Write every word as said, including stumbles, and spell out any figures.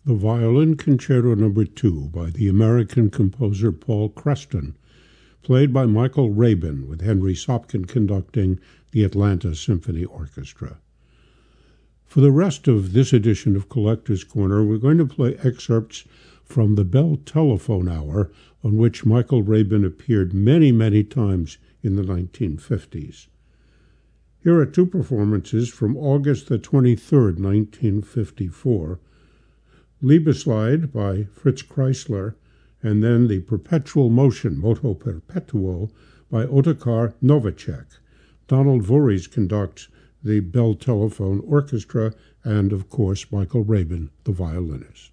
The Violin Concerto Number two by the American composer Paul Creston, played by Michael Rabin, with Henry Sopkin conducting the Atlanta Symphony Orchestra. For the rest of this edition of Collector's Corner, we're going to play excerpts from the Bell Telephone Hour, on which Michael Rabin appeared many, many times in the nineteen fifties. Here are two performances from August the twenty-third, nineteen fifty-four, Liebeslied by Fritz Kreisler, and then the Perpetual Motion, Moto Perpetuo, by Otakar Novacek. Donald Voorhees conducts the Bell Telephone Orchestra, and, of course, Michael Rabin, the violinist.